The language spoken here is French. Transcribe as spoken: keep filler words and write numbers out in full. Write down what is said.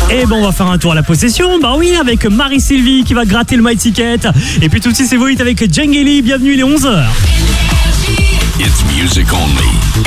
Et bon, on va faire un tour à la possession. Bah oui, avec Marie-Sylvie qui va gratter le My Ticket. Et puis tout de suite, c'est Voit avec Djengeli. Bienvenue, il est onze heures. It's music only.